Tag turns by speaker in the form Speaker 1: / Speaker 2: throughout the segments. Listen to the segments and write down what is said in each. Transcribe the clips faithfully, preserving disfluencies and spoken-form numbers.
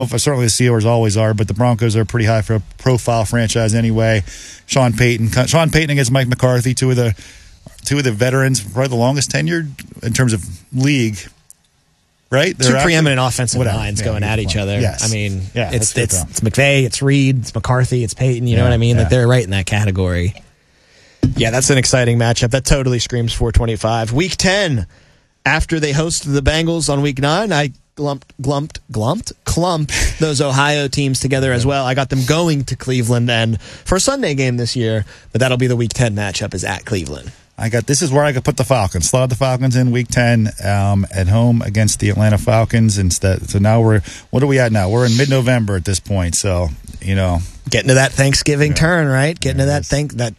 Speaker 1: Certainly the Steelers always are, but the Broncos are pretty high for a profile franchise anyway. Sean Payton, Sean Payton against Mike McCarthy, two of the two of the veterans, probably the longest tenured in terms of league. Right,
Speaker 2: They're two after, preeminent offensive whatever. lines yeah, going at each other.
Speaker 1: Yes.
Speaker 2: I mean,
Speaker 1: yeah,
Speaker 2: it's it's, it's McVay, it's Reed, it's McCarthy, it's Payton. You yeah, know what I mean? Yeah. Like they're right in that category. Yeah, that's an exciting matchup. That totally screams four twenty-five. Week ten, after they hosted the Bengals on week nine, I glumped, glumped, glumped, clumped those Ohio teams together as well. I got them going to Cleveland and for a Sunday game this year, but that'll be the week ten matchup is at Cleveland.
Speaker 1: I got this is where I could put the Falcons. Slot the Falcons in week ten um, at home against the Atlanta Falcons. Instead, so now we're what are we at now? We're in mid-November at this point. So you know,
Speaker 2: getting to that Thanksgiving yeah. turn, right? Getting yeah, to that thing that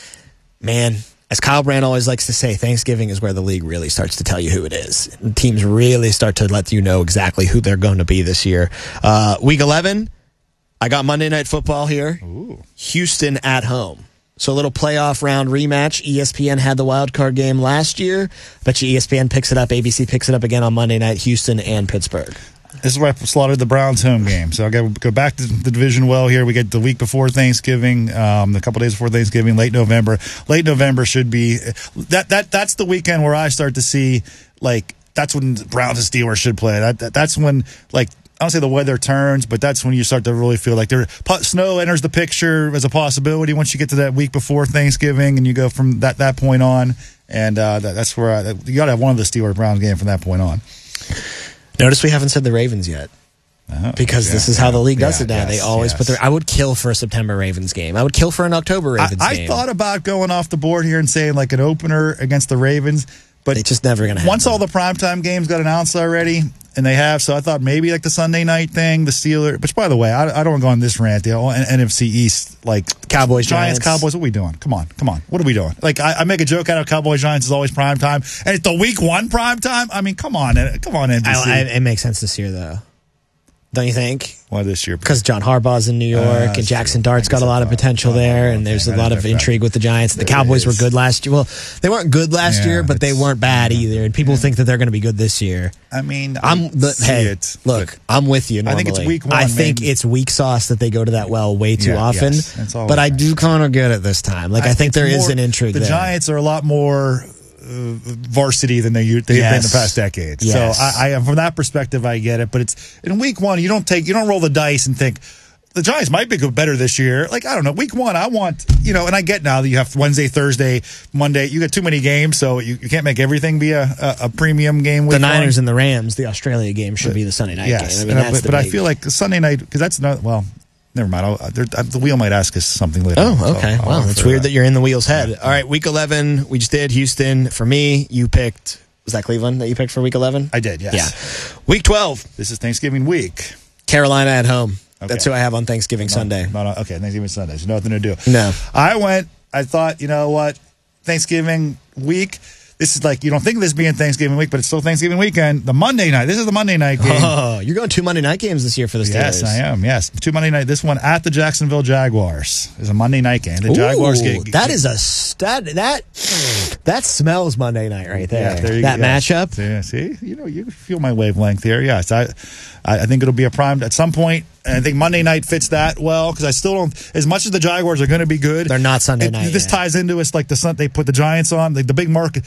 Speaker 2: man. As Kyle Brandt always likes to say, Thanksgiving is where the league really starts to tell you who it is. And teams really start to let you know exactly who they're going to be this year. Uh, week eleven, I got Monday Night Football here.
Speaker 1: Ooh.
Speaker 2: Houston at home. So a little playoff round rematch. E S P N had the wild card game last year. Bet you E S P N picks it up. A B C picks it up again on Monday night. Houston and Pittsburgh.
Speaker 1: This is where I slaughtered the Browns home game. So I got to go back to the division well here. We get the week before Thanksgiving, um, a couple days before Thanksgiving, late November. Late November should be that that that's the weekend where I start to see like that's when Browns and Steelers should play. That, that that's when like. I don't say the weather turns, but that's when you start to really feel like there snow enters the picture as a possibility once you get to that week before Thanksgiving, and you go from that, that point on, and uh, that, that's where I, you got to have one of the Steelers-Browns game from that point on.
Speaker 2: Notice we haven't said the Ravens yet. Uh-huh. Because yeah, this is how the league does yeah, it now. Yes, they always yes. put their. I would kill for a September Ravens game. I would kill for an October Ravens
Speaker 1: I, I
Speaker 2: game.
Speaker 1: I thought about going off the board here and saying like an opener against the Ravens, but
Speaker 2: it's just never going to happen.
Speaker 1: Once all the primetime games got announced already. And they have, so I thought maybe like the Sunday night thing, the Steelers. Which, by the way, I, I don't want to go on this rant. The N F C East, like
Speaker 2: Cowboys,
Speaker 1: Giants,
Speaker 2: Giants.
Speaker 1: Cowboys. What are we doing? Come on, come on. What are we doing? Like I, I make a joke out of Cowboys, Giants is always prime time, and it's the week one prime time. I mean, come on, come on, N B C.
Speaker 2: I, I, it makes sense this year, though. Don't you think?
Speaker 1: Why this year?
Speaker 2: Because John Harbaugh's in New York, uh, and Jackson true. Dart's got a lot of potential there, and there's a lot of intrigue with the Giants. The Cowboys were good last year. Well, they weren't good last yeah, year, but they weren't bad either, and people yeah. think that they're going to be good this year.
Speaker 1: I mean,
Speaker 2: I'm the, hey, it, look, I'm with you. Normally.
Speaker 1: I think it's week one.
Speaker 2: I think
Speaker 1: maybe.
Speaker 2: It's weak sauce that they go to that well way too
Speaker 1: yeah,
Speaker 2: often.
Speaker 1: Yes,
Speaker 2: but I do kind of get it this time. Like I, I think there more, is an intrigue.
Speaker 1: The
Speaker 2: there.
Speaker 1: Giants are a lot more. Uh, varsity than they they've yes. been in the past decades.
Speaker 2: Yes.
Speaker 1: So I, I from that perspective I get it. But it's in week one you don't take you don't roll the dice and think the Giants might be good better this year. Like I don't know, week one I want you know, and I get now that you have Wednesday, Thursday, Monday. You got too many games, so you, you can't make everything be a, a, a premium game. Week
Speaker 2: the Niners
Speaker 1: one.
Speaker 2: and the Rams, the Australia game should but, be the Sunday night
Speaker 1: yes.
Speaker 2: game. I mean,
Speaker 1: that's but, but I feel like Sunday night because that's not well. Never mind. I'll, the wheel might ask us something later.
Speaker 2: Oh, okay. So wow, it's weird that. that you're in the wheel's head. Yeah. All right, week eleven, we just did Houston. For me, you picked, was that Cleveland that you picked for week eleven?
Speaker 1: I did, yes.
Speaker 2: Yeah. Week twelve.
Speaker 1: This is Thanksgiving week.
Speaker 2: Carolina at home. Okay. That's who I have on Thanksgiving
Speaker 1: no,
Speaker 2: Sunday.
Speaker 1: No, no, okay, Thanksgiving Sunday. So nothing to do.
Speaker 2: No.
Speaker 1: I went, I thought, you know what, Thanksgiving week. This is like, you don't think of this being Thanksgiving week, but it's still Thanksgiving weekend. The Monday night. This is the Monday night game.
Speaker 2: Oh, you're going two Monday night games this year for the Steelers.
Speaker 1: Yes, I am. Yes. Two Monday night. This one at the Jacksonville Jaguars is a Monday night game. The
Speaker 2: Ooh,
Speaker 1: Jaguars get, get
Speaker 2: that is a stud. That, that smells Monday night right there.
Speaker 1: Yeah, there you
Speaker 2: that
Speaker 1: go.
Speaker 2: matchup.
Speaker 1: Yeah, see, you know, you feel my wavelength here. Yes. I, I think it'll be a prime at some point. And I think Monday night fits that well because I still don't. As much as the Jaguars are going to be good,
Speaker 2: they're not Sunday
Speaker 1: it,
Speaker 2: night.
Speaker 1: This
Speaker 2: yet.
Speaker 1: ties into us like the Sun. They put the Giants on like the big market.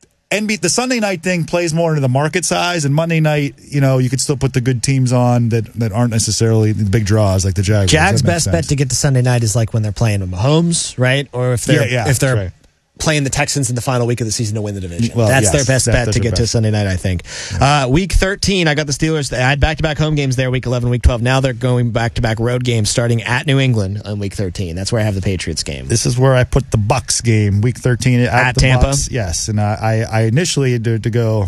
Speaker 1: N B A, the Sunday night thing plays more into the market size, and Monday night, you know, you could still put the good teams on that, that aren't necessarily the big draws like the Jaguars.
Speaker 2: Jags' best sense. bet to get to Sunday night is like when they're playing with Mahomes, right? Or if they're
Speaker 1: yeah, yeah,
Speaker 2: if they're
Speaker 1: right.
Speaker 2: playing the Texans in the final week of the season to win the division.
Speaker 1: Well,
Speaker 2: that's
Speaker 1: yes,
Speaker 2: their best
Speaker 1: that,
Speaker 2: bet to get
Speaker 1: best.
Speaker 2: to Sunday night, I think. Yeah. Uh, week thirteen, I got the Steelers. I had back-to-back home games there, week eleven, week twelve. Now they're going back-to-back road games starting at New England on week thirteen. That's where I have the Patriots game.
Speaker 1: This is where I put the Bucks game, week thirteen at,
Speaker 2: at
Speaker 1: the
Speaker 2: Tampa.
Speaker 1: Bucks. Yes, and I, I initially had to, to go.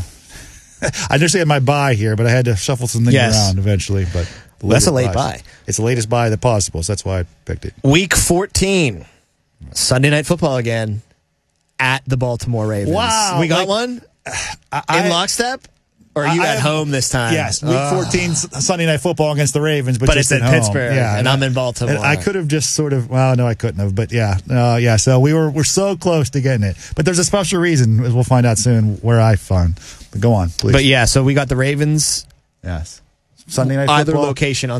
Speaker 1: I initially had my bye here, but I had to shuffle some things
Speaker 2: yes.
Speaker 1: around eventually. But
Speaker 2: well, that's a late
Speaker 1: buys.
Speaker 2: bye.
Speaker 1: It's the latest bye that possible, so that's why I picked it.
Speaker 2: Week fourteen, Sunday Night Football again. At the Baltimore Ravens.
Speaker 1: Wow.
Speaker 2: We got
Speaker 1: like,
Speaker 2: one?
Speaker 1: I,
Speaker 2: in lockstep? Or are you
Speaker 1: I,
Speaker 2: at
Speaker 1: I,
Speaker 2: home this time?
Speaker 1: Yes. Week
Speaker 2: oh.
Speaker 1: fourteen, Sunday Night Football against the Ravens. But,
Speaker 2: but
Speaker 1: just
Speaker 2: it's
Speaker 1: at
Speaker 2: in
Speaker 1: home.
Speaker 2: Pittsburgh,
Speaker 1: yeah,
Speaker 2: and, and I'm in Baltimore.
Speaker 1: I could have just sort of, well, no, I couldn't have. But yeah, uh, yeah. So we were we're so close to getting it. But there's a special reason, as we'll find out soon, where I found. But go on, please.
Speaker 2: But yeah, so we got the Ravens.
Speaker 1: Yes. Sunday night
Speaker 2: either
Speaker 1: football?
Speaker 2: location on